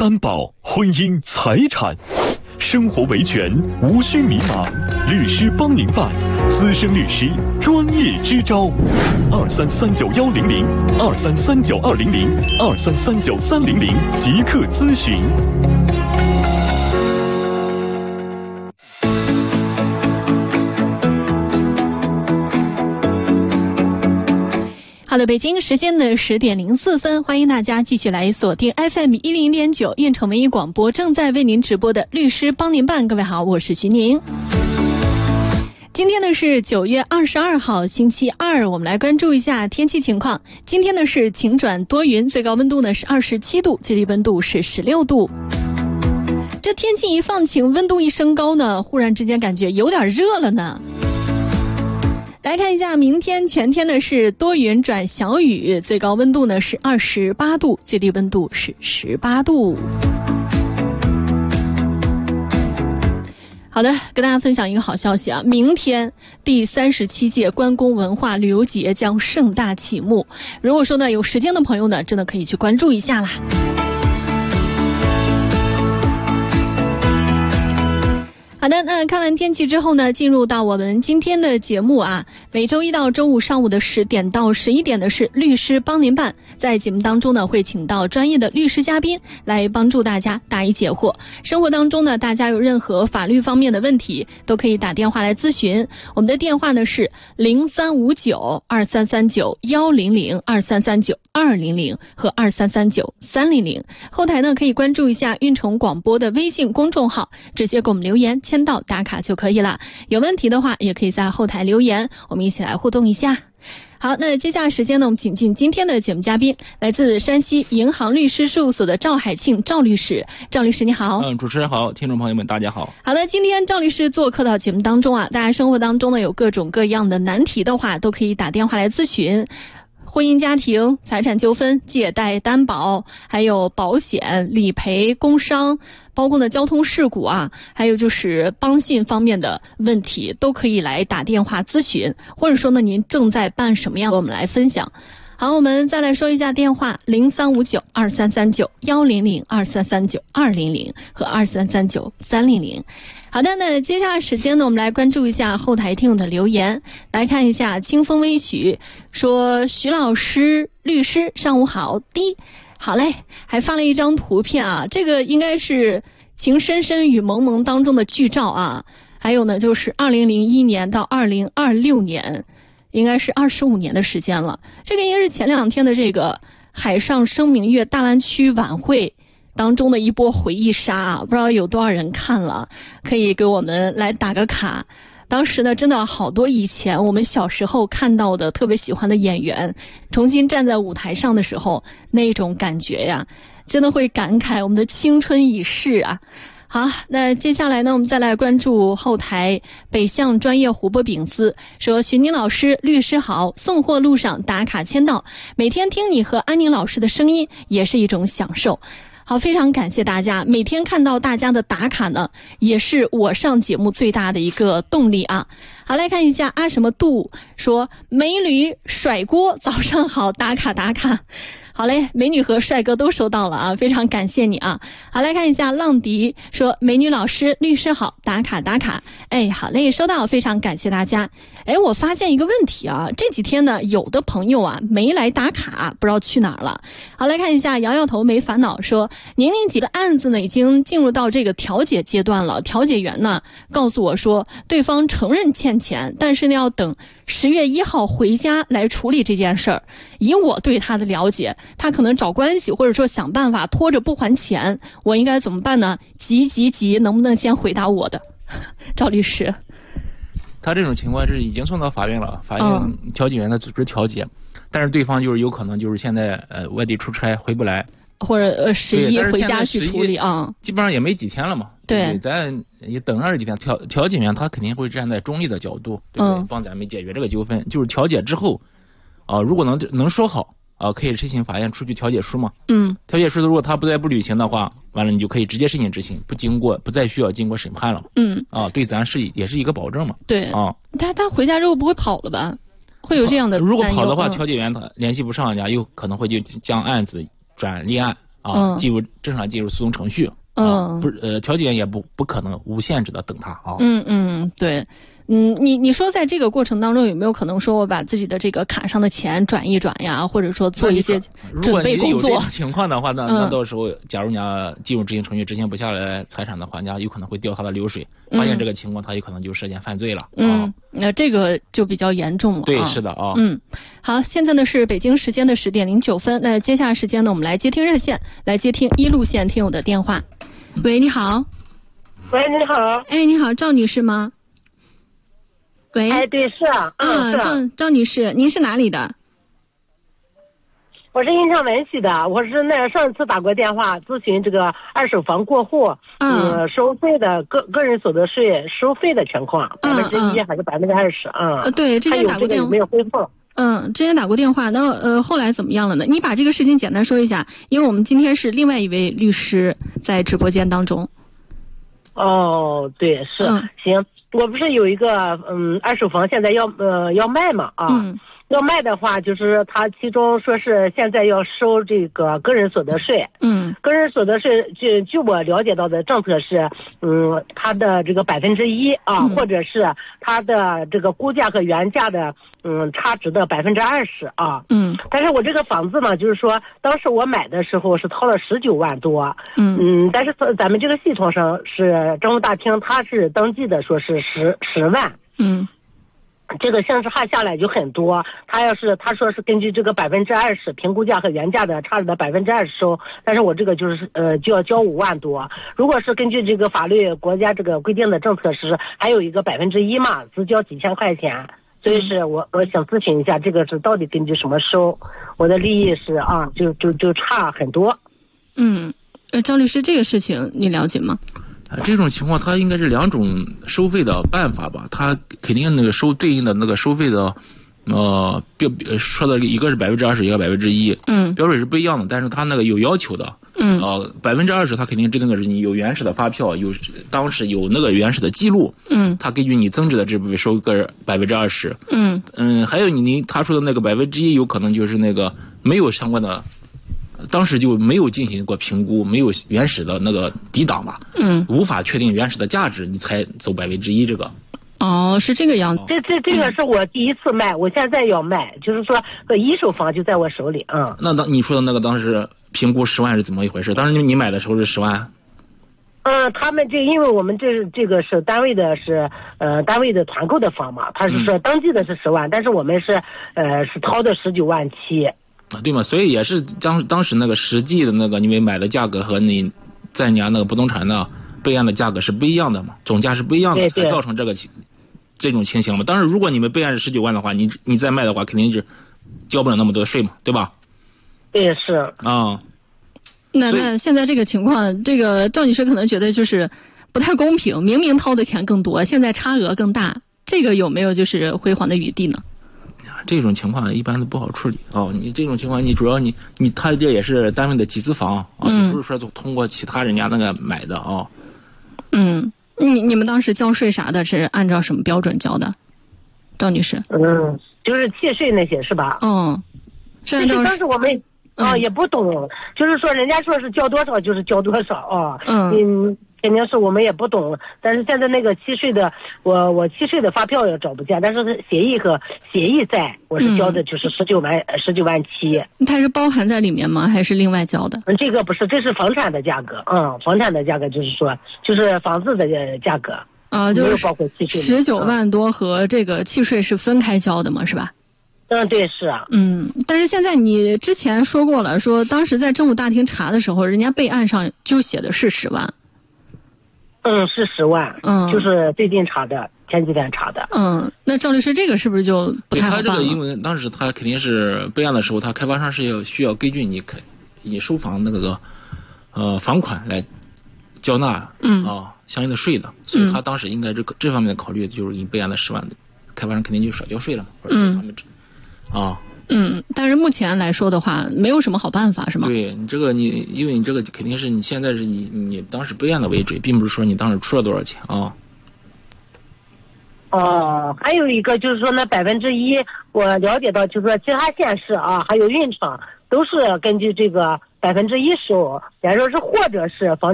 担保婚姻财产，生活维权无需迷茫，律师帮您办，资深律师专业支招，2339-100，2339-200，2339-300，即刻咨询。 好的，北京时间的10点04分，欢迎大家继续来锁定 FM10.9 运城文艺广播正在为您直播的律师帮您办。各位好，我是徐宁。今天呢是9月22号星期二，我们来关注一下天气情况。今天呢是晴转多云，最高温度呢是27度，最低温度是16度。这天气一放晴，温度一升高呢，忽然之间感觉有点热了呢。来看一下，明天全天呢是多云转小雨，最高温度呢是28度，最低温度是18度。好的，跟大家分享一个好消息啊，明天第37届关公文化旅游节将盛大启幕。如果说呢有时间的朋友呢，真的可以去关注一下啦。好的，那看完天气之后呢，进入到我们今天的节目啊。每周一到周五上午的10点到11点的是律师帮您办，在节目当中呢会请到专业的律师嘉宾来帮助大家答疑解惑。生活当中呢，大家有任何法律方面的问题，都可以打电话来咨询。我们的电话呢是0359-2339-100、2339-200和2339-300。后台呢可以关注一下运城广播的微信公众号，直接给我们留言签到打卡就可以了。有问题的话也可以在后台留言，我们一起来互动一下。好，那接下来时间呢，我们请进今天的节目嘉宾，来自山西银行律师事务所的赵海庆赵律师。赵律师你好。 主持人好，听众朋友们大家好。 好的，今天赵律师做客到节目当中啊，大家生活当中呢有各种各样的难题的话，都可以打电话来咨询。婚姻家庭、财产纠纷、借贷担保，还有保险、理赔、工伤，包括呢交通事故啊，还有就是帮信方面的问题，都可以来打电话咨询，或者说呢您正在办什么样的，我们来分享。好，我们再来说一下电话：0359-2339-100、2339-200和2339-300。好的，那接下来时间呢，我们来关注一下后台听友的留言。来看一下清风微许说：徐老师律师上午好。好嘞，还发了一张图片啊，这个应该是情深深雨蒙蒙当中的剧照啊。还有呢就是2001年到2026年，应该是25年的时间了。这个应该是前2天的这个海上生明月大湾区晚会当中的一波回忆杀啊，不知道有多少人看了，可以给我们来打个卡。当时呢真的好多以前我们小时候看到的特别喜欢的演员重新站在舞台上的时候，那种感觉呀，真的会感慨我们的青春已逝啊。好，那接下来呢，我们再来关注后台北向专业湖泊饼丝说：徐宁老师律师好，送货路上打卡签到，每天听你和安宁老师的声音也是一种享受。好，非常感谢大家，每天看到大家的打卡呢，也是我上节目最大的一个动力啊。好，来看一下阿什么杜说：美女甩锅早上好，打卡打卡。好嘞，美女和帅哥都收到了啊，非常感谢你啊。好，来看一下浪迪说：美女老师律师好，打卡打卡。哎，好嘞，收到，非常感谢大家。哎，我发现一个问题啊，这几天呢有的朋友啊没来打卡，不知道去哪儿了。好，来看一下摇摇头没烦恼说：宁宁几个案子呢已经进入到这个调解阶段了，调解员呢告诉我说对方承认欠钱，但是呢要等10月1号回家来处理这件事儿。以我对他的了解，他可能找关系或者说想办法拖着不还钱，我应该怎么办呢？急，能不能先回答我的赵律师？ 他这种情况是已经送到法院了，法院调解员呢组织调解，但是对方就是有可能就是现在外地出差回不来， 或者11回家去处理啊， 基本上也没几天了嘛。 对， 咱也等上这几天，调解员他肯定会站在中立的角度，对不对？帮咱们解决这个纠纷。就是调解之后如果能说好可以申请法院出具调解书嘛。调解书如果他不履行的话，完了你就可以直接申请执行，不再需要经过审判了。对咱也是一个保证嘛。 对他回家之后不会跑了吧？会有这样的担忧。 如果跑的话，调解员他联系不上人家，有可能会就将案子转立案啊，正常进入诉讼程序。不是调解员也不可能无限制的等他啊。 对。你说在这个过程当中有没有可能说我把自己的这个卡上的钱转一转呀，或者说做一些准备工作？如果你有这种情况的话，那到时候假如你要进入执行程序执行不下来财产的话，人家有可能会调他的流水，发现这个情况，他有可能就涉嫌犯罪了。 那这个就比较严重了。 对，是的啊。 好，现在呢是北京时间的10点09分，那接下来时间呢我们来接听热线，来接听一路线听友的电话。喂，你好。 喂，你好。 哎，你好，赵女士吗？喂， 哎，对，是啊， 是赵女士，您是哪里的？ 我是印昌文系的，我是上次打过电话咨询这个二手房过户，收费的个人所得税收费的情况，1%还是20%啊？ 对，之前打过电话， 有没有恢复？ 之前打过电话，那后来怎么样了呢？你把这个事情简单说一下，因为我们今天是另外一位律师在直播间当中。 哦，对，是，行。我不是有一个二手房现在要卖嘛啊，要卖的话就是他其中说是现在要收这个个人所得税，个人所得税据我了解到的政策是他的这个1%啊，或者是他的这个估价和原价的差值的20%啊，但是我这个房子呢，就是说当时我买的时候是掏了19万多，但是咱们这个系统上是政务大厅他是登记的说是10万，这个像是下来就很多，他说是根据这个20%评估价和原价的差值的20%收，但是我这个就是就要交5万多。如果是根据这个法律国家这个规定的政策是还有一个1%嘛，只交几千块钱，所以是我想咨询一下这个是到底根据什么收？我的利益是啊，就差很多。 赵律师，这个事情你了解吗？ 这种情况它应该是2种收费的办法吧，它肯定那个对应的那个收费的说的一个是20%，一个1%，标准是不一样的，但是它那个有要求的，20%它肯定制定的是你有原始的发票，当时有那个原始的记录，它根据你增值的这部分收个20%，还有他说的那个1%有可能就是那个没有相关的。当时就没有进行过评估，没有原始的那个抵档吧，无法确定原始的价值，你才走1%这个。 哦，是这个样子。 这个是我第一次卖，我现在要卖，就是说一手房就在我手里啊。 那你说的那个当时评估10万是怎么一回事？当时你买的时候是10万？ 他们因为我们这个是单位的单位的团购的房嘛，他是说登记的是10万，但是我们是掏的19.7万。 对嘛，所以也是当时那个实际的那个你们买的价格和你在人家那个不动产的备案的价格是不一样的嘛，总价是不一样的，才造成这种情形嘛。当然如果你们备案是19万的话，你再卖的话肯定是交不了那么多税嘛，对吧？ 对，是啊。 那现在这个情况，这个赵女士可能觉得就是不太公平，明明掏的钱更多，现在差额更大，这个有没有就是辉煌的余地呢？ 这种情况一般都不好处理你这种情况，你主要他这也是单位的集资房不是说通过其他人家那个买的你们当时交税啥的是按照什么标准交的，赵女士？ 就是契税那些是吧？ 是按照。 当时我们也不懂，就是说人家说是交多少就是交多少肯定是我们也不懂，但是现在那个契税的，我契税的发票也找不见，但是协议在，我是交的就是19.7万。 它是包含在里面吗？还是另外交的？ 这个不是，这是房产的价格，房产的价格就是说就是房子的价格就是包括契税 19万多和这个契税是分开交的吗？是吧？ 对，是啊。 但是现在你之前说过了，说当时在政务大厅查的时候，人家备案上就写的是10万。 是10万，就是最近查的，前几天查的。 那赵律师，这个是不是就不太好办了？ 他这个因为当时他肯定是备案的时候，他开发商是需要根据你收房那个房款来交纳相应的税的，所以他当时应该这方面的考虑就是你备案的10万，开发商肯定就少交税了，或者是他们但是目前来说的话，没有什么好办法，是吗？ 对，你这个因为你这个肯定是你现在是你当时备案的为准，并不是说你当时出了多少钱还有一个就是说那1%，我了解到就是说其他县市还有运城都是根据这个 1%收，假如说是或者是房